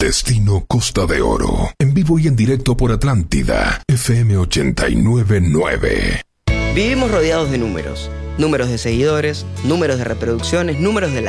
Destino Costa de Oro. En vivo y en directo por Atlántida, FM 89.9. Vivimos rodeados de números. Números de seguidores, números de reproducciones, números de